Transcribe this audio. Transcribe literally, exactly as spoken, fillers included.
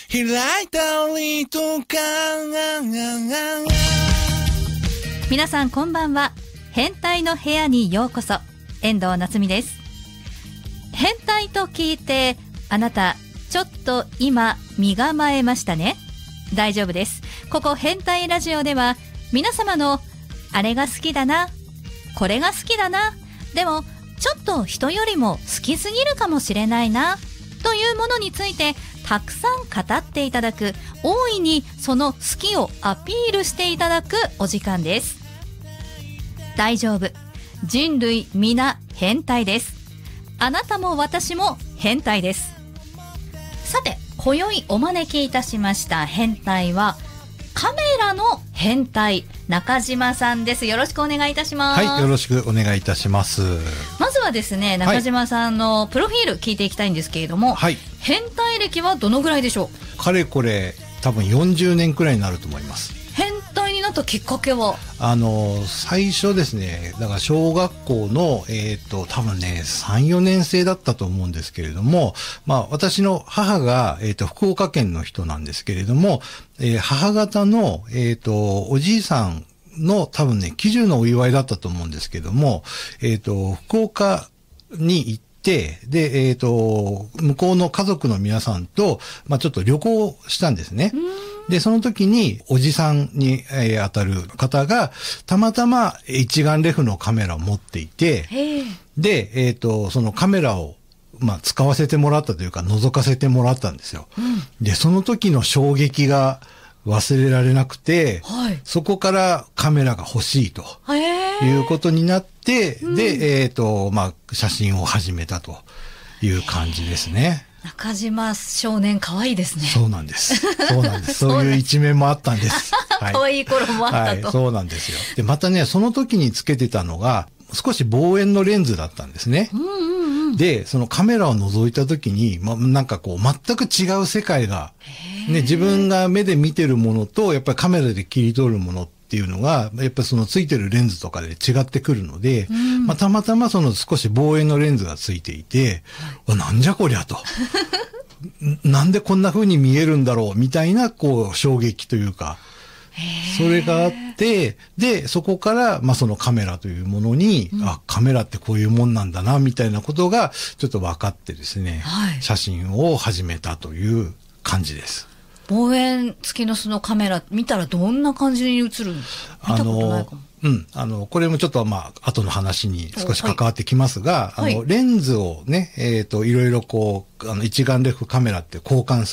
開いたりとか。 皆さんこんばんは。変態の部屋にようこそ。遠藤夏実です。変態と聞いてあなたちょっと今身構えましたね。大丈夫です。ここ変態ラジオでは皆様のあれが好きだな、これが好きだな、でもちょっと人よりも好きすぎるかもしれないなというものについてたくさん語っていただく、大いにその好きをアピールしていただくお時間です。大丈夫、人類皆変態です。あなたも私も変態です。さて今宵お招きいたしました変態はカメラの変態、中島さんです。よろしくお願いいたします。 はい、よろしくお願いいたします。 まずはですね、中島さんのプロフィール聞いていきたいんですけれども、はい、変態歴はどのぐらいでしょう？かれこれ多分よんじゅうねんくらいになると思います。 変態になったきっかけは？ あの最初ですね、だから小学校のえっと多分ねさん、よねん生だったと思うんですけれども、まあ私の母がえっと福岡県の人なんですけれども、えー、母方のえっとおじいさんの多分ね喜寿のお祝いだったと思うんですけども、えっと福岡に行って、で、えっと、向こうの家族の皆さんと、まあちょっと旅行したんですね。で、その時に、おじさんに、えー、当たる方が、たまたま一眼レフのカメラを持っていて、で、えっと、そのカメラを、まあ使わせてもらったというか、覗かせてもらったんですよ。うん、で、その時の衝撃が忘れられなくて、はい、そこからカメラが欲しいということになって、うん、で、えっと、まあ、写真を始めたという感じですね。 中島少年可愛いですね。 そうなんです。そうなんです。そういう一面もあったんです。 はい、可愛い頃もあったと、 はい。そうなんですよ。で、またね、その時につけてたのが、少し望遠のレンズだったんですね。うんうんうん、で、そのカメラを覗いた時に、ま、なんかこう、全く違う世界が、ね、自分が目で見てるものと、やっぱりカメラで切り取るものっていうのが、やっぱりそのついてるレンズとかで違ってくるので、うん、まあ、たまたまその少し望遠のレンズがついていて、はい、なんじゃこりゃと。なんでこんな風に見えるんだろうみたいな、こう、衝撃というか、それがあって、で、そこから、まあ、そのカメラというものに、うん、あ、カメラってこういうもんなんだな、みたいなことが、ちょっと分かってですね、はい、写真を始めたという感じです。 望遠付きのそのカメラ、見たらどんな感じに映るんですか？見たことないかも。 うん。あの、これもちょっとまあ、後の話に少し関わってきますが、はい、あの、レンズをね、えっと、いろいろこう、あの、一眼レフカメラって交換す